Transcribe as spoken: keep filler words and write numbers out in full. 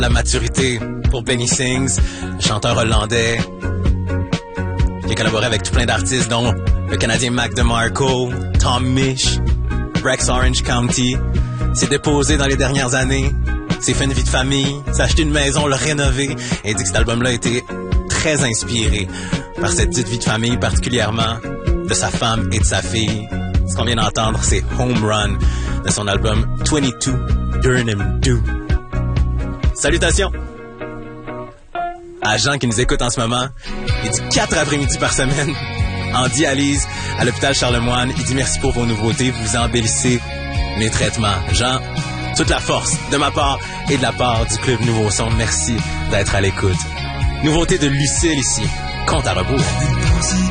La maturité pour Benny Sings, chanteur hollandais. J'ai collaboré avec tout plein d'artistes, dont le Canadien Mac DeMarco, Tom Misch, Rex Orange County. S'est déposé dans les dernières années. S'est fait une vie de famille. S'est acheté une maison, l'a rénové. Et dit que cet album-là a été très inspiré par cette petite vie de famille, particulièrement de sa femme et de sa fille. Ce qu'on vient d'entendre, c'est Home Run de son album vingt-deux Durham Do. Salutations à Jean qui nous écoute en ce moment. Il dit quatre après-midi par semaine en dialyse à l'hôpital Charlemagne. Il dit merci pour vos nouveautés, vous embellissez mes traitements. Jean, toute la force de ma part et de la part du Club Nouveau Son. Merci d'être à l'écoute. Nouveauté de Lucille ici, compte à rebours.